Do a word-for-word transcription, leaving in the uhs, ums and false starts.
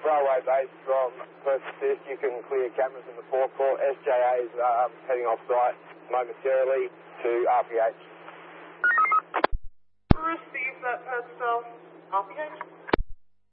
railway base from first assist. You can clear cameras in the forecourt. S J A is um, heading off site momentarily to R P H.